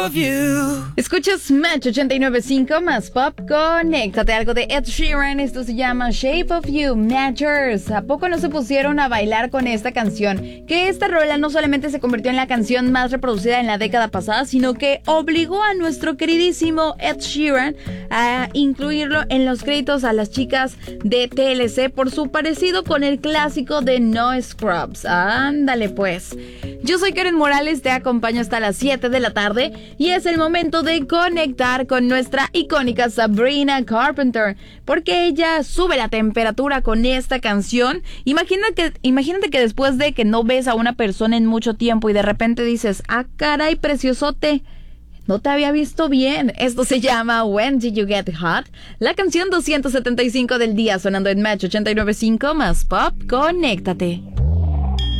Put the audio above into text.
of you. Escuchas Match 89.5 más Pop. Conéctate, algo de Ed Sheeran. Esto se llama Shape of You. Matchers, ¿a poco no se pusieron a bailar con esta canción? Que esta rola no solamente se convirtió en la canción más reproducida en la década pasada, sino que obligó a nuestro queridísimo Ed Sheeran a incluirlo en los créditos a las chicas de TLC por su parecido con el clásico de No Scrubs. Ándale pues. Yo soy Karen Morales, te acompaño hasta las 7 de la tarde y es el momento de conectar con nuestra icónica Sabrina Carpenter, porque ella sube la temperatura con esta canción. Imagínate que después de que no ves a una persona en mucho tiempo y de repente dices, ah caray, preciosote, no te había visto bien. Esto se llama When Did You Get Hot, la canción 275 del día, sonando en Match 89.5 más Pop. Conéctate.